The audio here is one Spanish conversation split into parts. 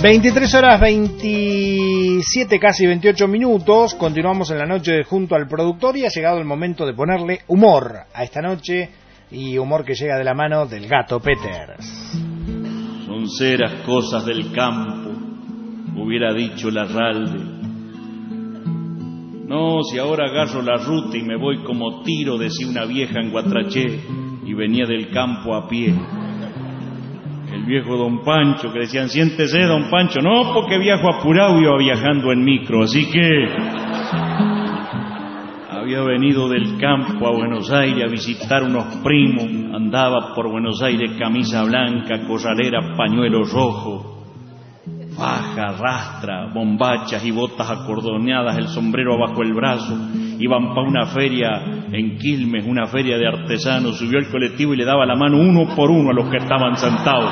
23 horas 27, casi 28 minutos. Continuamos en la noche de Junto al Productor y ha llegado el momento de ponerle humor a esta noche, y humor que llega de la mano del Gato Peters. Son ceras cosas del campo, hubiera dicho Larralde. No, si ahora agarro la ruta y me voy como tiro, decía una vieja en Guatraché, y venía del campo a pie. El viejo don Pancho, que decían, siéntese don Pancho, no, porque viajo apurado, iba viajando en micro, así que había venido del campo a Buenos Aires a visitar unos primos, andaba por Buenos Aires camisa blanca, corralera, pañuelo rojo, faja, rastra, bombachas y botas acordoneadas, el sombrero abajo el brazo. Iban para una feria en Quilmes, una feria de artesanos. Subió el colectivo y le daba la mano uno por uno a los que estaban sentados.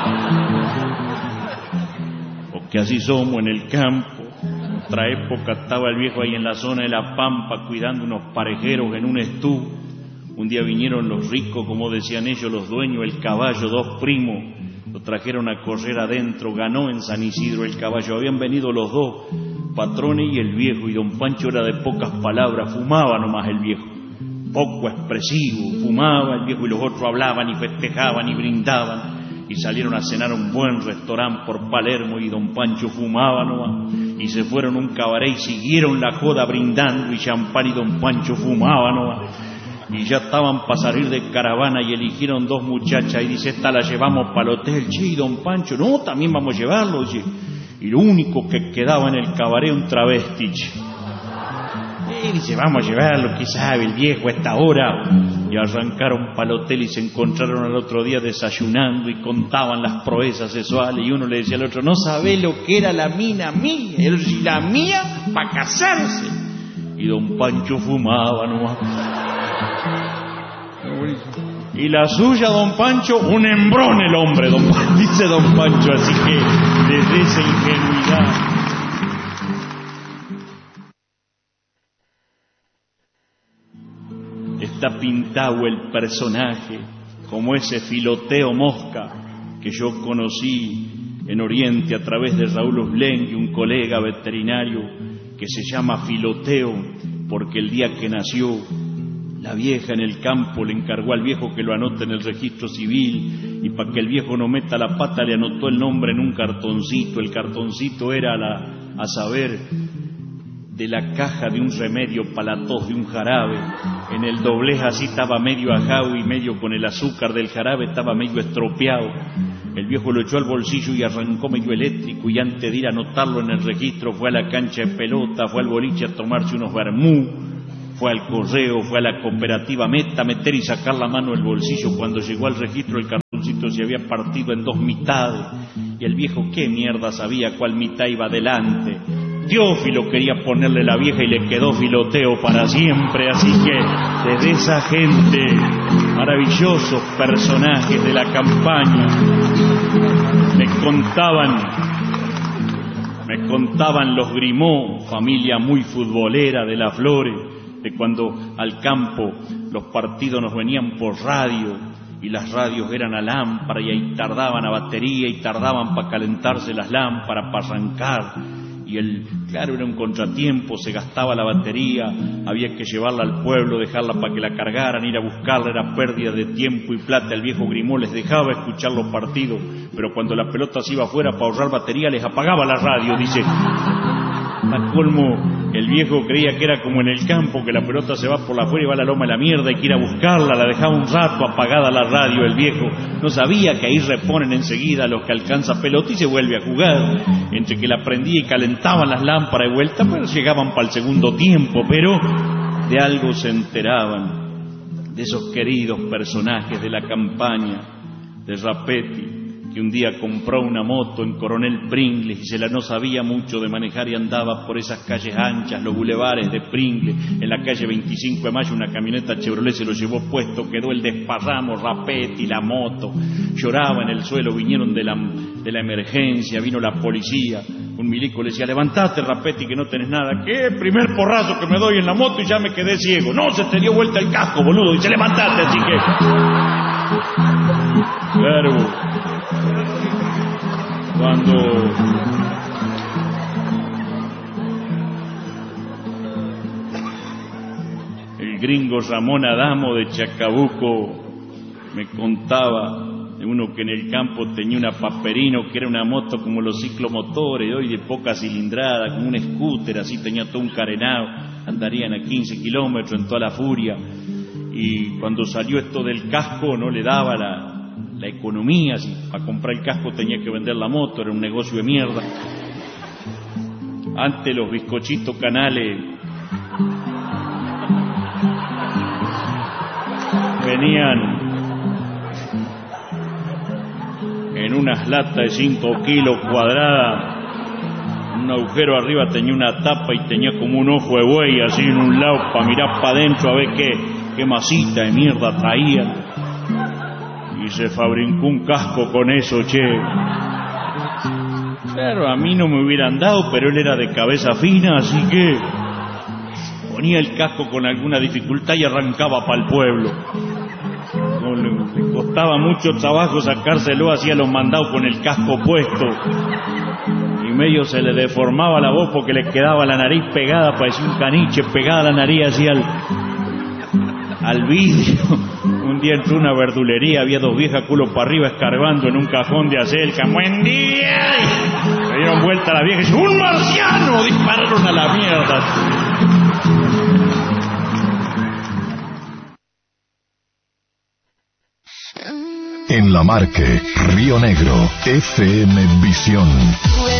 Porque así somos en el campo. En otra época estaba el viejo ahí en la zona de La Pampa cuidando unos parejeros en un estú. Un día vinieron los ricos, como decían ellos, los dueños, el caballo, dos primos. Lo trajeron a correr adentro, ganó en San Isidro el caballo. Habían venido los dos, Patrone y el viejo, y don Pancho era de pocas palabras, fumaba nomás el viejo, poco expresivo, fumaba el viejo y los otros hablaban y festejaban y brindaban, y salieron a cenar a un buen restaurante por Palermo y don Pancho fumaba nomás, y se fueron a un cabaret y siguieron la joda brindando y champán y don Pancho fumaba nomás. Y ya estaban para salir de caravana y eligieron dos muchachas y dice, esta la llevamos para el hotel. Che, y don Pancho, no, también vamos a llevarlo, oye. Y lo único que quedaba en el cabaret, un travesti. Y dice, vamos a llevarlo, ¿qué sabe el viejo a esta hora? Y arrancaron para el hotel y se encontraron al otro día desayunando y contaban las proezas sexuales. Y uno le decía al otro, no sabe lo que era la mina mía, y la mía para casarse. Y don Pancho fumaba nomás. Y la suya, don Pancho, un hembrón el hombre, dice don Pancho, así que desde esa ingenuidad. Está pintado el personaje como ese Filoteo Mosca que yo conocí en Oriente a través de Raúl Uslengue, un colega veterinario que se llama Filoteo porque el día que nació la vieja en el campo le encargó al viejo que lo anote en el registro civil, y para que el viejo no meta la pata le anotó el nombre en un cartoncito. El cartoncito era a saber, de la caja de un remedio para la tos de un jarabe. En el doblez así estaba medio ajado y medio con el azúcar del jarabe, estaba medio estropeado. El viejo lo echó al bolsillo y arrancó medio eléctrico, y antes de ir a anotarlo en el registro fue a la cancha de pelota, fue al boliche a tomarse unos vermú, fue al correo, fue a la cooperativa Meta, meter y sacar la mano del bolsillo. Cuando llegó al registro el cartoncito se había partido en dos mitades, y el viejo qué mierda sabía cuál mitad iba adelante. Teófilo quería ponerle la vieja y le quedó Filoteo para siempre. Así que desde esa gente, maravillosos personajes de la campaña, me contaban los Grimaud, familia muy futbolera de las Flores, de cuando al campo los partidos nos venían por radio y las radios eran a lámpara y ahí tardaban a batería y tardaban para calentarse las lámparas, para arrancar. Y claro, era un contratiempo, se gastaba la batería, había que llevarla al pueblo, dejarla para que la cargaran, ir a buscarla, era pérdida de tiempo y plata. El viejo Grimaud les dejaba escuchar los partidos, pero cuando la pelota se iba afuera para ahorrar batería les apagaba la radio, dice. A colmo, el viejo creía que era como en el campo, que la pelota se va por la afuera y va a la loma de la mierda, hay que ir a buscarla, la dejaba un rato apagada la radio. El viejo no sabía que ahí reponen enseguida los que alcanza pelota y se vuelve a jugar. Entre que la prendía y calentaban las lámparas de vuelta, pues llegaban para el segundo tiempo, pero de algo se enteraban, de esos queridos personajes de la campaña, de Rapetti, que un día compró una moto en Coronel Pringles y se la no sabía mucho de manejar y andaba por esas calles anchas, los bulevares de Pringles. En la calle 25 de Mayo una camioneta Chevrolet se lo llevó puesto, quedó el desparramo, Rapetti, la moto, lloraba en el suelo, vinieron de la emergencia, vino la policía. Un milico le decía, levantate Rapetti que no tenés nada. ¿Qué? Primer porrazo que me doy en la moto y ya me quedé ciego. No, se te dio vuelta el casco, boludo. Dice, levantate, así que... Claro. Cuando gringo Ramón Adamo de Chacabuco me contaba de uno que en el campo tenía una Paperino, que era una moto como los ciclomotores, hoy de poca cilindrada, como un scooter, así tenía todo un carenado, andarían a 15 kilómetros en toda la furia, y cuando salió esto del casco no le daba la economía, si para comprar el casco tenía que vender la moto, era un negocio de mierda. Antes los bizcochitos Canales venían en unas latas de 5 kilos cuadradas, un agujero arriba tenía una tapa y tenía como un ojo de buey así en un lado para mirar para adentro a ver qué masita de mierda traía, y se fabricó un casco con eso, che. Claro, a mí no me hubieran dado, pero él era de cabeza fina, así que ponía el casco con alguna dificultad y arrancaba para el pueblo. No, le costaba mucho trabajo sacárselo, hacía los mandados con el casco puesto, y medio se le deformaba la voz porque le quedaba la nariz pegada, parecía un caniche pegada a la nariz así al vidrio. Un día entró una verdulería, había 2 viejas culo para arriba escarbando en un cajón de acelga. ¡Buen día! Y le dieron vuelta a la vieja y dice: ¡un marciano! Dispararon a la mierda. En La Marque, Río Negro, FM Visión.